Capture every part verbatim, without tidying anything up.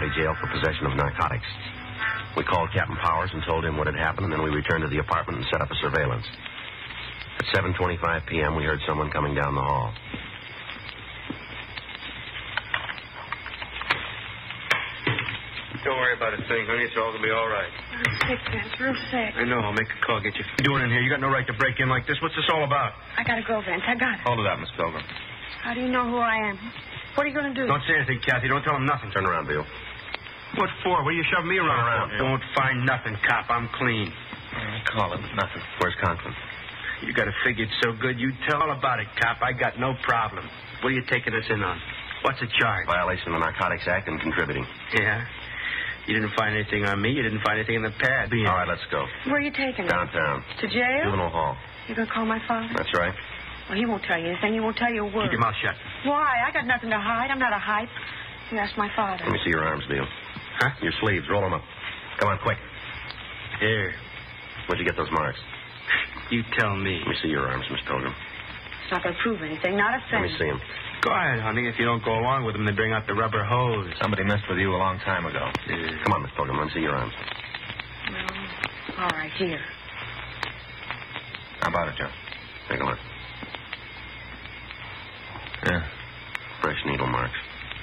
jail for possession of narcotics. We called Captain Powers and told him what had happened, and then we returned to the apartment and set up a surveillance. At seven twenty-five p.m., we heard someone coming down the hall. Don't worry about a thing, honey. It's all going to be all right. I'm sick, Vince. Real sick. I know. I'll make a call. Get you doing in here. You got no right to break in like this. What's this all about? I gotta go, Vince. I got it. Hold it out, Miss Pilgrim. How do you know who I am? What are you gonna do? Don't say anything, Kathy. Don't tell him nothing. Turn around, Bill. What for? What are you shoving me around, around for? Won't find nothing, cop. I'm clean. Uh, call him. Nothing. Where's Conklin? You got it figured so good. You tell all about it, cop. I got no problem. What are you taking us in on? What's the charge? Violation of the Narcotics Act and contributing. Yeah? You didn't find anything on me. You didn't find anything in the pad. All right, let's go. Where are you taking me? Downtown. To jail? Juvenile hall. You gonna call my father? That's right. Well, he won't tell you anything. He won't tell you a word. Keep your mouth shut. Why? I got nothing to hide. I'm not a hype. You ask my father. Let me see your arms, Bill. Huh? Your sleeves. Roll them up. Come on, quick. Here. Where'd you get those marks? You tell me. Let me see your arms, Miss Pilgrim. It's not gonna prove anything. Not a thing. Let me see them. Go ahead, honey. If you don't go along with them, they bring out the rubber hose. Somebody messed with you a long time ago. Yeah. Come on, Miss Pilgrim. Let me see your arms. No. All right, here. How about it, John? Take a look. Yeah. Fresh needle marks.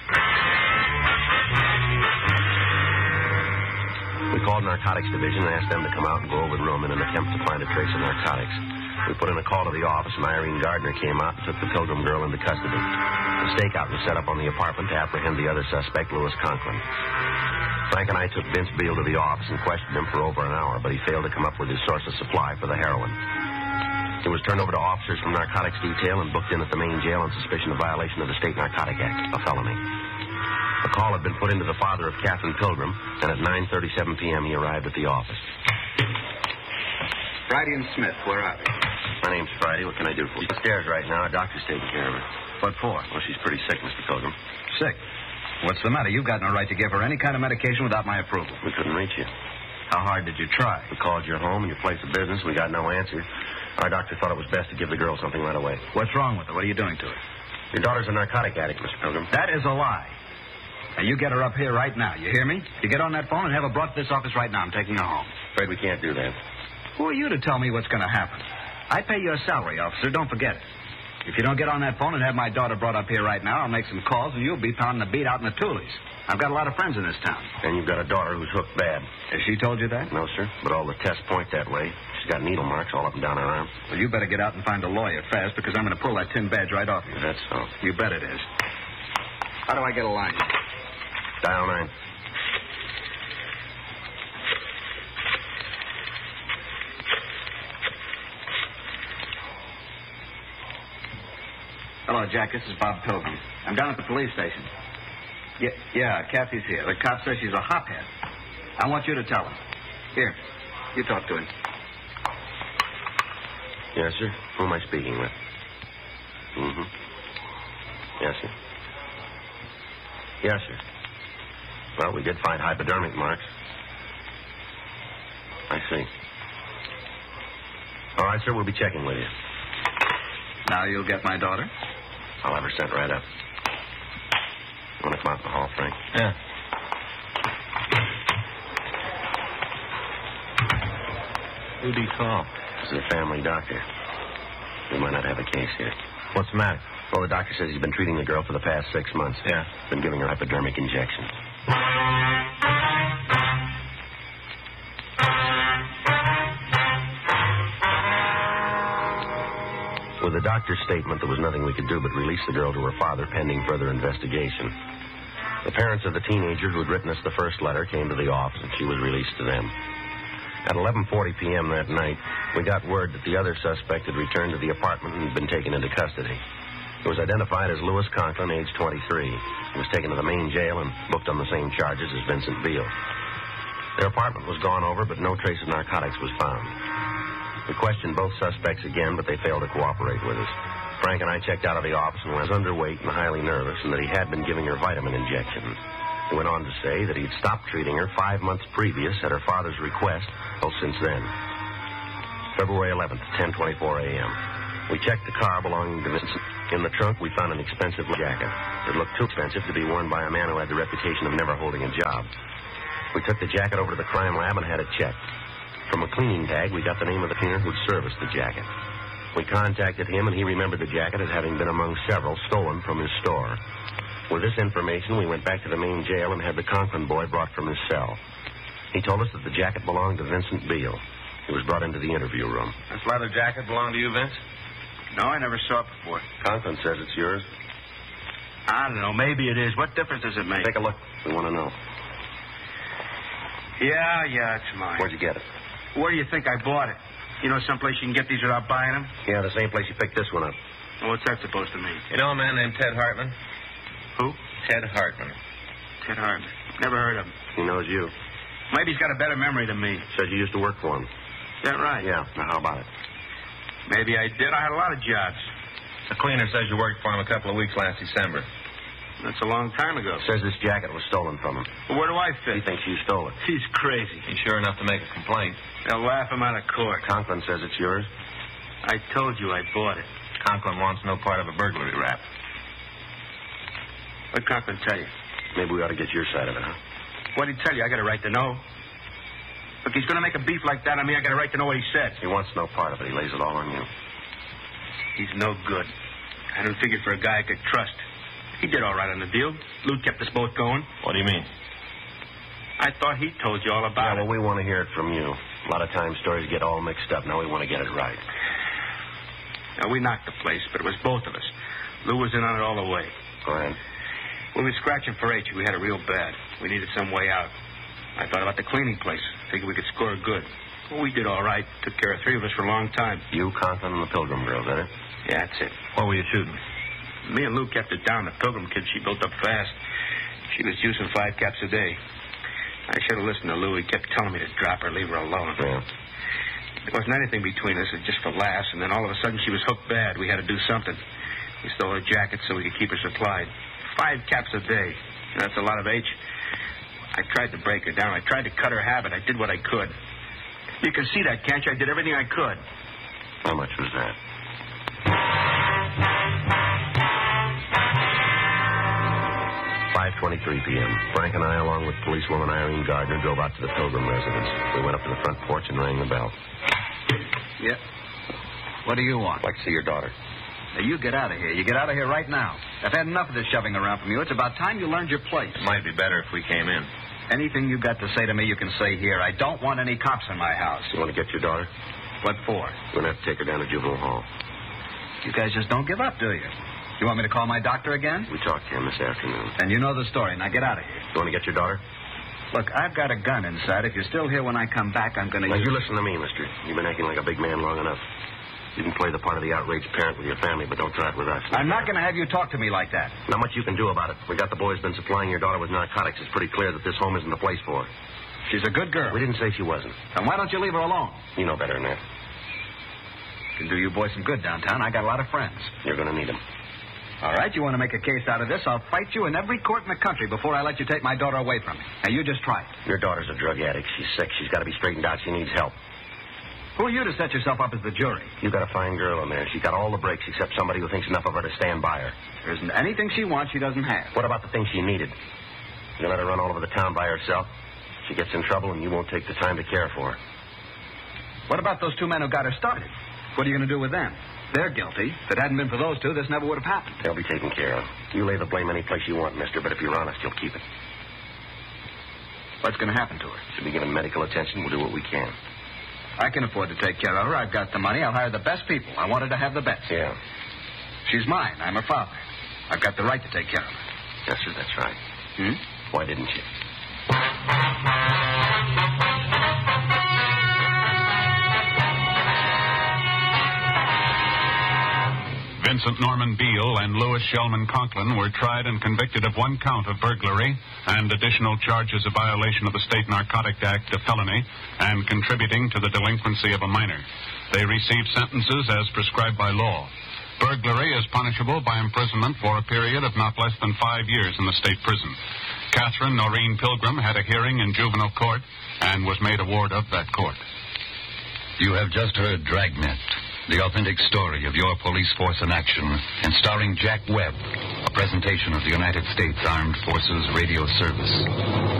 We called Narcotics Division and asked them to come out and go over the room in an attempt to find a trace of narcotics. We put in a call to the office, and Irene Gardner came out and took the Pilgrim girl into custody. A stakeout was set up on the apartment to apprehend the other suspect, Louis Conklin. Frank and I took Vince Beale to the office and questioned him for over an hour, but he failed to come up with his source of supply for the heroin. He was turned over to officers from Narcotics Detail and booked in at the main jail on suspicion of violation of the State Narcotic Act, a felony. A call had been put into the father of Catherine Pilgrim, and at nine thirty-seven p.m. he arrived at the office. Friday and Smith, where are they? My name's Friday. What can I do for you? Upstairs right now. Our doctor's taking care of her. What for? Well, she's pretty sick, Mister Pilgrim. Sick. What's the matter? You've got no right to give her any kind of medication without my approval. We couldn't reach you. How hard did you try? We called your home and your place of business. We got no answer. Our doctor thought it was best to give the girl something right away. What's wrong with her? What are you doing to her? Your daughter's a narcotic addict, Mister Pilgrim. That is a lie. Now, you get her up here right now. You hear me? You get on that phone and have her brought to this office right now. I'm taking her home. Afraid we can't do that. Who are you to tell me what's going to happen? I pay your salary, officer. Don't forget it. If you don't get on that phone and have my daughter brought up here right now, I'll make some calls and you'll be pounding the beat out in the Toolies. I've got a lot of friends in this town. And you've got a daughter who's hooked bad. Has she told you that? No, sir. But all the tests point that way. She's got needle marks all up and down her arm. Well, you better get out and find a lawyer fast because I'm going to pull that tin badge right off you. That's so. You bet it is. How do I get a line? Dial nine. Hello, Jack. This is Bob Pilgrim. I'm down at the police station. Yeah, yeah, Kathy's here. The cop says she's a hophead. I want you to tell her. Here, you talk to him. Yes, sir. Who am I speaking with? Mm-hmm. Yes, sir. Yes, sir. Well, we did find hypodermic marks. I see. All right, sir. We'll be checking with you. Now you'll get my daughter? I'll have her sent right up. You want to come out in the hall, Frank? Yeah. Who'd he call? This is a family doctor. We might not have a case here. What's the matter? Well, the doctor says he's been treating the girl for the past six months. Yeah. Been giving her hypodermic injections. With the doctor's statement, there was nothing we could do but release the girl to her father pending further investigation. The parents of the teenager who had written us the first letter came to the office, and she was released to them. At eleven forty p.m. that night, we got word that the other suspect had returned to the apartment and had been taken into custody. He was identified as Louis Conklin, age twenty-three. He was taken to the main jail and booked on the same charges as Vincent Beale. Their apartment was gone over, but no trace of narcotics was found. We questioned both suspects again, but they failed to cooperate with us. Frank and I checked out of the office and was underweight and highly nervous, and that he had been giving her vitamin injections. He went on to say that he'd stopped treating her five months previous at her father's request, well, since then. February eleventh, ten twenty-four a.m. We checked the car belonging to Vincent. In the trunk, we found an expensive jacket. It looked too expensive to be worn by a man who had the reputation of never holding a job. We took the jacket over to the crime lab and had it checked. From a cleaning tag, we got the name of the cleaner who'd serviced the jacket. We contacted him, and he remembered the jacket as having been among several stolen from his store. With this information, we went back to the main jail and had the Conklin boy brought from his cell. He told us that the jacket belonged to Vincent Beale. He was brought into the interview room. This leather jacket belong to you, Vince? No, I never saw it before. Conklin says it's yours. I don't know. Maybe it is. What difference does it make? Take a look. We want to know. Yeah, yeah, it's mine. Where'd you get it? Where do you think I bought it? You know someplace you can get these without buying them? Yeah, the same place you picked this one up. Well, what's that supposed to mean? You know a man named Ted Hartman? Who? Ted Hartman. Ted Hartman. Never heard of him. He knows you. Maybe he's got a better memory than me. Says you used to work for him. Is that right? Yeah. Now, how about it? Maybe I did. I had a lot of jobs. The cleaner says you worked for him a couple of weeks last December. That's a long time ago. Says this jacket was stolen from him. Well, where do I He fit? thinks you stole it. He's crazy. He's sure enough to make a complaint. They'll laugh him out of court. Conklin says it's yours. I told you I bought it. Conklin wants no part of a burglary rap. What'd Conklin tell you? Maybe we ought to get your side of it, huh? What'd he tell you? I got a right to know. Look, he's going to make a beef like that on me. I got a right to know what he said. He wants no part of it. He lays it all on you. He's no good. I didn't figure for a guy I could trust. He did all right on the deal. Lou kept us both going. What do you mean? I thought he told you all about Yeah, well, it. we want to hear it from you. A lot of times stories get all mixed up. Now we want to get it right. Now, we knocked the place, but it was both of us. Lou was in on it all the way. Go ahead. We were scratching for H. We had it real bad. We needed some way out. I thought about the cleaning place. Figured we could score good. Well, we did all right. Took care of three of us for a long time. You, Conklin, and the Pilgrim girl, is that it? Yeah, that's it. What were you shooting? Me and Lou kept it down. The Pilgrim kid, she built up fast. She was juicing five caps a day. I should have listened to Lou. He kept telling me to drop her, leave her alone. Yeah. There wasn't anything between us. It was just for laughs. And then all of a sudden she was hooked bad. We had to do something. We stole her jacket so we could keep her supplied. Five caps a day. That's a lot of H. I tried to break her down. I tried to cut her habit. I did what I could. You can see that, can't you? I did everything I could. How much was that? five twenty-three p.m. Frank and I, along with policewoman Irene Gardner, drove out to the Pilgrim residence. We went up to the front porch and rang the bell. Yeah. What do you want? I'd like to see your daughter. Now, you get out of here. You get out of here right now. I've had enough of this shoving around from you. It's about time you learned your place. It might be better if we came in. Anything you got to say to me, you can say here. I don't want any cops in my house. You want to get your daughter? What for? We're going to have to take her down to juvenile hall. You guys just don't give up, do you? You want me to call my doctor again? We talked to him this afternoon. And you know the story. Now get out of here. You want to get your daughter? Look, I've got a gun inside. If you're still here when I come back, I'm going to... Now, use... you listen to me, mister. You've been acting like a big man long enough. You can play the part of the outraged parent with your family, but don't try it with us. I'm not going to have you talk to me like that. Not much you can do about it. We got the boys been supplying your daughter with narcotics. It's pretty clear that this home isn't the place for her. She's a good girl. We didn't say she wasn't. Then why don't you leave her alone? You know better than that. Can do you boys some good downtown. I got a lot of friends. You're going to need them. All right, you want to make a case out of this? I'll fight you in every court in the country before I let you take my daughter away from me. Now, you just try it. Your daughter's a drug addict. She's sick. She's got to be straightened out. She needs help. Who are you to set yourself up as the jury? You got a fine girl in there. She's got all the breaks except somebody who thinks enough of her to stand by her. There isn't anything she wants she doesn't have. What about the things she needed? You let her run all over the town by herself? She gets in trouble and you won't take the time to care for her. What about those two men who got her started? What are you going to do with them? They're guilty. If it hadn't been for those two, this never would have happened. They'll be taken care of. You lay the blame any place you want, mister, but if you're honest, you'll keep it. What's going to happen to her? She'll be given medical attention. We'll do what we can. I can afford to take care of her. I've got the money. I'll hire the best people. I wanted to have the best. Yeah. She's mine. I'm her father. I've got the right to take care of her. Yes, sir, that's right. Hmm? Why didn't you? Vincent Norman Beale and Louis Shellman Conklin were tried and convicted of one count of burglary and additional charges of violation of the State Narcotic Act, a felony, and contributing to the delinquency of a minor. They received sentences as prescribed by law. Burglary is punishable by imprisonment for a period of not less than five years in the state prison. Catherine Noreen Pilgrim had a hearing in juvenile court and was made a ward of that court. You have just heard Dragnet, the authentic story of your police force in action, and starring Jack Webb, a presentation of the United States Armed Forces Radio Service.